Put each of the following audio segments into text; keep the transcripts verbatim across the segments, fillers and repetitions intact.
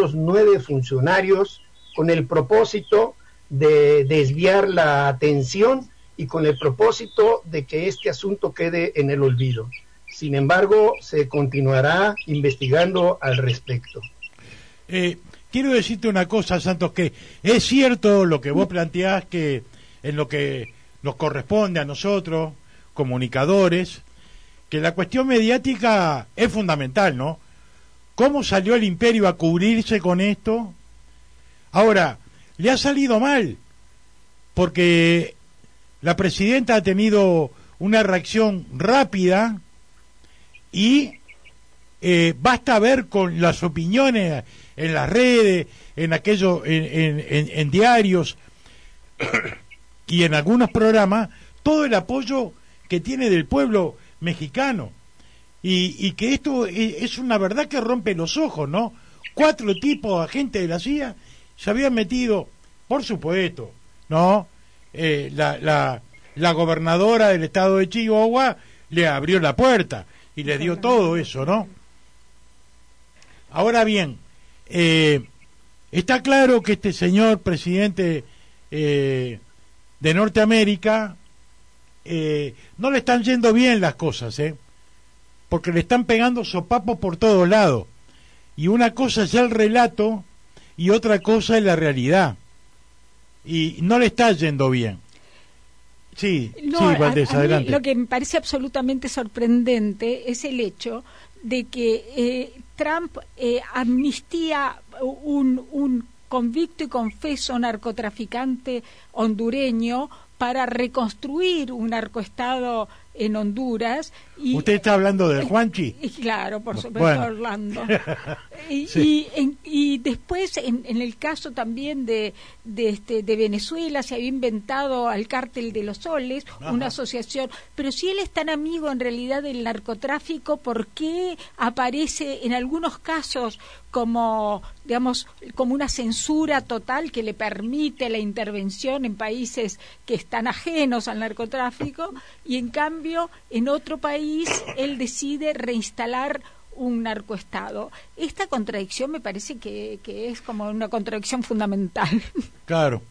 otros nueve funcionarios con el propósito de desviar la atención y con el propósito de que este asunto quede en el olvido. Sin embargo, se continuará investigando al respecto. Eh, quiero decirte una cosa, Santos, que es cierto lo que vos planteás, que en lo que nos corresponde a nosotros, comunicadores, que la cuestión mediática es fundamental, ¿no? ¿Cómo salió el imperio a cubrirse con esto? Ahora, le ha salido mal, porque la presidenta ha tenido una reacción rápida y eh, basta ver con las opiniones en las redes, en aquello, en, en, en, en diarios y en algunos programas, todo el apoyo que tiene del pueblo mexicano, y, y que esto es, es una verdad que rompe los ojos, ¿no? Cuatro tipos, agentes de la C I A, se habían metido, por supuesto, ¿no? Eh, la, la, la gobernadora del estado de Chihuahua le abrió la puerta y le dio todo eso, ¿no? Ahora bien, eh, está claro que este señor presidente eh, de Norteamérica eh, no le están yendo bien las cosas, ¿eh? Porque le están pegando sopapos por todos lados, y una cosa es el relato y otra cosa es la realidad, y no le está yendo bien. Sí, no, sí, Valdés, a, a adelante. Mí lo que me parece absolutamente sorprendente es el hecho de que eh, Trump eh, amnistía un, un convicto y confeso narcotraficante hondureño para reconstruir un narcoestado en Honduras. Y, ¿usted está hablando de Juanchi? Y, claro, por supuesto, bueno. Orlando. y, sí. y, en, y después, en, en el caso también de, de, este, de Venezuela, se había inventado al Cártel de los Soles, ajá, una asociación. Pero si él es tan amigo en realidad del narcotráfico, ¿por qué aparece en algunos casos como, digamos, como una censura total que le permite la intervención en países que están ajenos al narcotráfico, y en cambio en otro país él decide reinstalar un narcoestado? Esta contradicción me parece que, que es como una contradicción fundamental. Claro.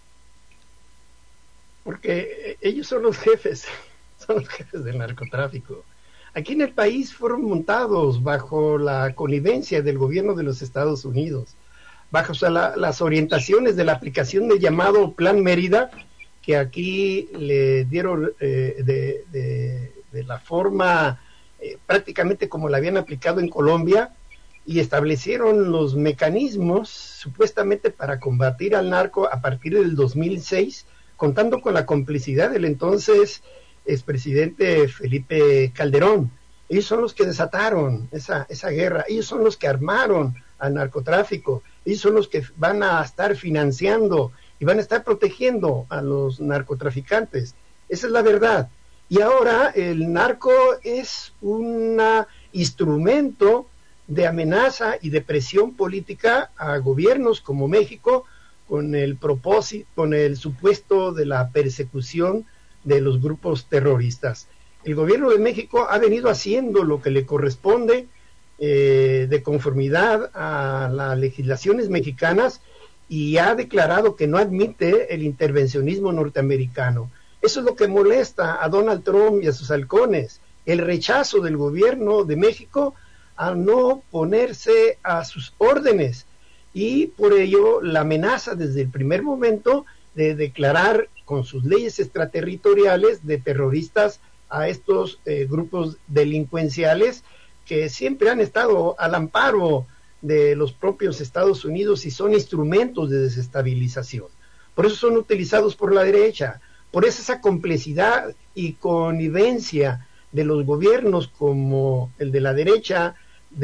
Porque ellos son los jefes, son los jefes del narcotráfico. Aquí en el país fueron montados bajo la connivencia del gobierno de los Estados Unidos, bajo o sea, la, las orientaciones de la aplicación del llamado Plan Mérida, que aquí le dieron eh, de, de, de la forma eh, prácticamente como la habían aplicado en Colombia, y establecieron los mecanismos supuestamente para combatir al narco a partir del dos mil seis, contando con la complicidad del entonces expresidente Felipe Calderón. Ellos son los que desataron esa, esa guerra, ellos son los que armaron al narcotráfico, ellos son los que van a estar financiando y van a estar protegiendo a los narcotraficantes. Esa es la verdad. Y ahora el narco es un instrumento de amenaza y de presión política a gobiernos como México, con el propósito, con el supuesto de la persecución de los grupos terroristas. El gobierno de México ha venido haciendo lo que le corresponde eh, de conformidad a las legislaciones mexicanas, y ha declarado que no admite el intervencionismo norteamericano. Eso es lo que molesta a Donald Trump y a sus halcones, el rechazo del gobierno de México a no ponerse a sus órdenes, y por ello la amenaza desde el primer momento de declarar con sus leyes extraterritoriales de terroristas a estos eh, grupos delincuenciales que siempre han estado al amparo de los propios Estados Unidos y son instrumentos de desestabilización. Por eso son utilizados por la derecha, por eso esa complicidad y connivencia de los gobiernos como el de la derecha,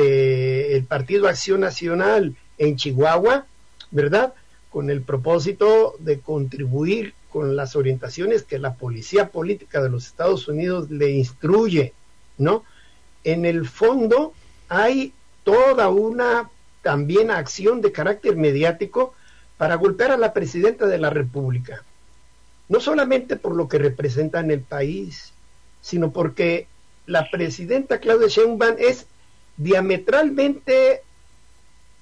del Partido Acción Nacional en Chihuahua, ¿verdad?, con el propósito de contribuir con las orientaciones que la policía política de los Estados Unidos le instruye, ¿no? En el fondo hay toda una también acción de carácter mediático para golpear a la presidenta de la República, no solamente por lo que representa en el país, sino porque la presidenta Claudia Sheinbaum es diametralmente